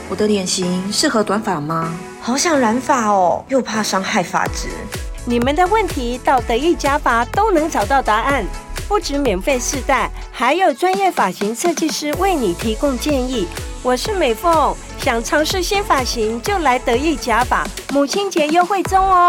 我的脸型适合短发吗？ 好想染发哦，又怕伤害发质。 你们的问题到德意假发都能找到答案，不止免费试戴，还有专业发型设计师为你提供建议。我是美凤，想尝试新发型就来德意假发，母亲节优惠中哦。